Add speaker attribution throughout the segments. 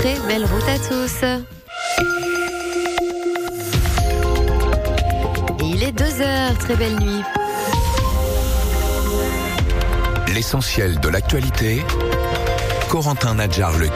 Speaker 1: très belle route à tous. Et il est 2h, très belle nuit.
Speaker 2: L'essentiel de l'actualité, Corentin Nadjar-Legui.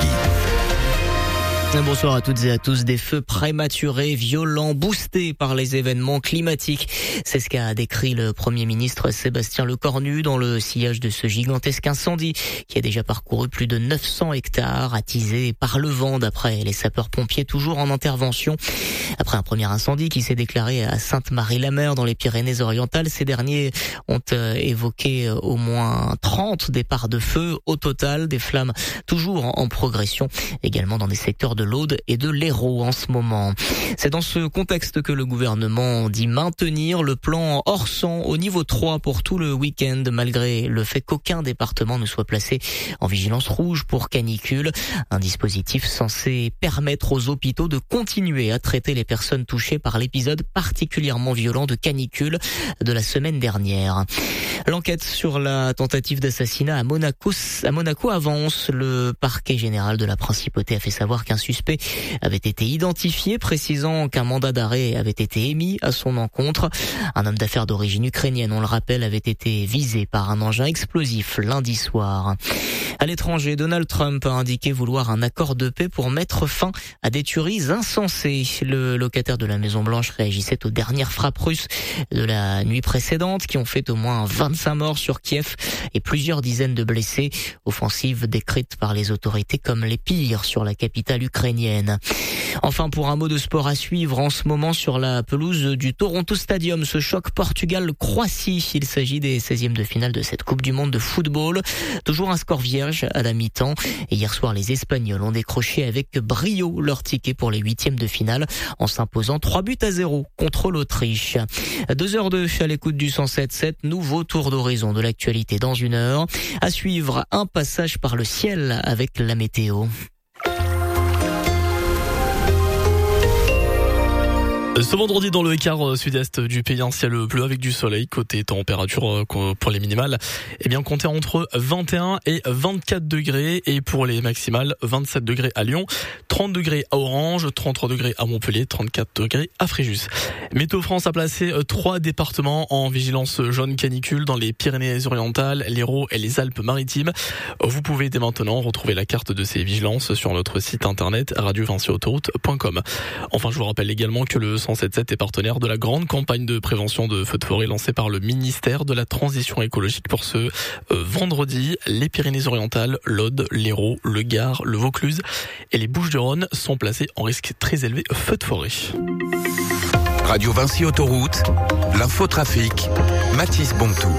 Speaker 3: Bonsoir à toutes et à tous. Des feux prématurés, violents, boostés par les événements climatiques. C'est ce qu'a décrit le Premier ministre Sébastien Lecornu dans le sillage de ce gigantesque incendie qui a déjà parcouru plus de 900 hectares, attisé par le vent d'après les sapeurs-pompiers toujours en intervention. Après un premier incendie qui s'est déclaré à Sainte-Marie-la-Mer dans les Pyrénées-Orientales, ces derniers ont évoqué au moins 30 départs de feu au total, des flammes toujours en progression, également dans des secteurs de l'Aude et de l'Hérault en ce moment. C'est dans ce contexte que le gouvernement dit maintenir le plan Orsan au niveau 3 pour tout le week-end, malgré le fait qu'aucun département ne soit placé en vigilance rouge pour canicule. Un dispositif censé permettre aux hôpitaux de continuer à traiter les personnes touchées par l'épisode particulièrement violent de canicule de la semaine dernière. L'enquête sur la tentative d'assassinat à Monaco avance. Le parquet général de la Principauté a fait savoir qu'un suspect avait été identifié, précisant qu'un mandat d'arrêt avait été émis à son encontre. Un homme d'affaires d'origine ukrainienne, on le rappelle, avait été visé par un engin explosif lundi soir. À l'étranger, Donald Trump a indiqué vouloir un accord de paix pour mettre fin à des tueries insensées. Le locataire de la Maison-Blanche réagissait aux dernières frappes russes de la nuit précédente qui ont fait au moins 25 morts sur Kiev et plusieurs dizaines de blessés. Offensive décrite par les autorités comme les pires sur la capitale ukrainienne. Enfin, pour un mot de sport à suivre en ce moment sur la pelouse du Toronto Stadium, ce choc Portugal-Croatie. Il s'agit des 16e de finale de cette Coupe du Monde de football. Toujours un score vierge à la mi-temps. Et hier soir, les Espagnols ont décroché avec brio leur ticket pour les 8e de finale en s'imposant 3-0 contre l'Autriche. 2h02 à l'écoute du 107.7, nouveau tour d'horizon de l'actualité dans une heure. À suivre, un passage par le ciel avec la météo.
Speaker 4: Ce vendredi, dans le quart sud-est du pays, un ciel bleu avec du soleil. Côté température pour les minimales, comptez entre 21 et 24 degrés. Et pour les maximales, 27 degrés à Lyon, 30 degrés à Orange, 33 degrés à Montpellier, 34 degrés à Fréjus. Météo France a placé 3 départements en vigilance jaune canicule dans les Pyrénées-Orientales, l'Hérault et les Alpes-Maritimes. Vous pouvez dès maintenant retrouver la carte de ces vigilances sur notre site internet radio-autoroute.com. Enfin, je vous rappelle également que le 107.7 est partenaire de la grande campagne de prévention de feux de forêt lancée par le ministère de la Transition écologique pour ce vendredi. Les Pyrénées-Orientales, l'Aude, l'Hérault, le Gard, le Vaucluse et les Bouches-du-Rhône sont placés en risque très élevé feux de forêt.
Speaker 2: Radio Vinci Autoroute, l'infotrafic, Mathis Bontou.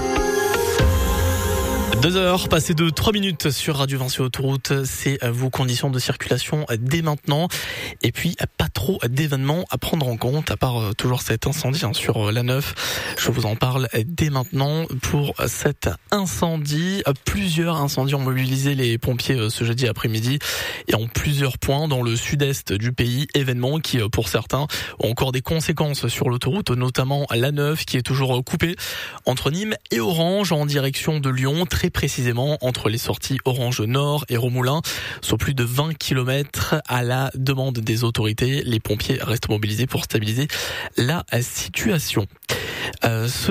Speaker 4: 2h, passées de 3 minutes sur Radio Vinci Autoroute, c'est vos conditions de circulation dès maintenant. Et puis, pas trop d'événements à prendre en compte, à part toujours cet incendie sur l'A9. Je vous en parle dès maintenant pour cet incendie. Plusieurs incendies ont mobilisé les pompiers ce jeudi après-midi et en plusieurs points dans le sud-est du pays. Événements qui, pour certains, ont encore des conséquences sur l'autoroute, notamment l'A9 qui est toujours coupée entre Nîmes et Orange en direction de Lyon, très précisément entre les sorties Orange Nord et Romoulin, soit plus de 20 km à la demande des autorités. Les pompiers restent mobilisés pour stabiliser la situation.